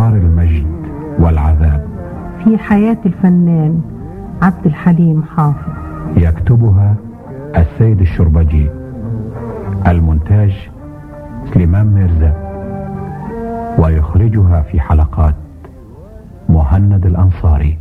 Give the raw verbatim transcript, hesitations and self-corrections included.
أسوار المجد والعذاب في حياة الفنان عبد الحليم حافظ. يكتبها السيد الشربجي، المونتاج سليمان ميرزا، ويخرجها في حلقات مهند الأنصاري.